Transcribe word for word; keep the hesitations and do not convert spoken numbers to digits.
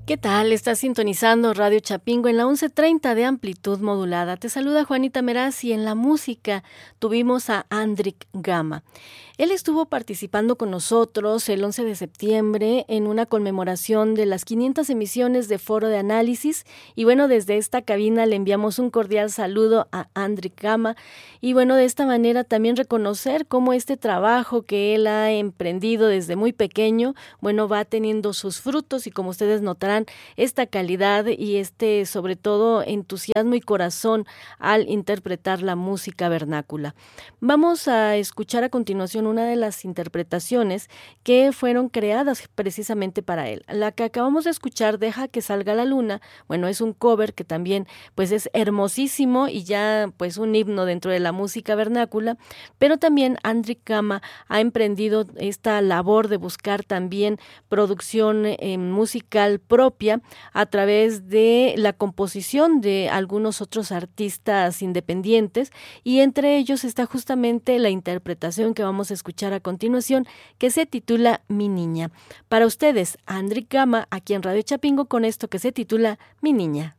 ¿Qué tal? Estás sintonizando Radio Chapingo en la once treinta de amplitud modulada. Te saluda Juanita Meraz y en la música tuvimos a Andrik Gama. Él estuvo participando con nosotros el once de septiembre en una conmemoración de las quinientas emisiones de Foro de Análisis y bueno, desde esta cabina le enviamos un cordial saludo a Andrik Gama y bueno, de esta manera también reconocer cómo este trabajo que él ha emprendido desde muy pequeño, bueno, va teniendo sus frutos y como ustedes notarán, esta calidad y este, sobre todo, entusiasmo y corazón al interpretar la música vernácula. Vamos a escuchar a continuación una de las interpretaciones que fueron creadas precisamente para él. La que acabamos de escuchar, Deja que salga la luna, bueno, es un cover que también pues es hermosísimo y ya pues un himno dentro de la música vernácula, pero también Andrik Gama ha emprendido esta labor de buscar también producción eh, musical propia a través de la composición de algunos otros artistas independientes y entre ellos está justamente la interpretación que vamos a escuchar a continuación que se titula Mi Niña. Para ustedes, Andrik Gama, aquí en Radio Chapingo con esto que se titula Mi Niña.